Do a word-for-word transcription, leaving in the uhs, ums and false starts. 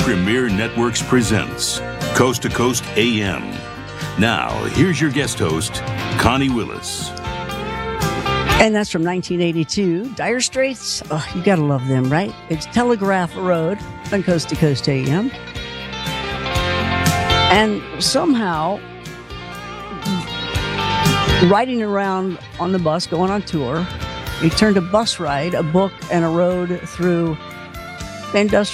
Premier Networks presents Coast to Coast A M. Now, here's your guest host, Connie Willis. And that's from nineteen eighty-two. Dire Straits, oh, you gotta love them, right? It's Telegraph Road on Coast to Coast A M. And somehow, riding around on the bus, going on tour, he turned a bus ride, a book, and a road through industrial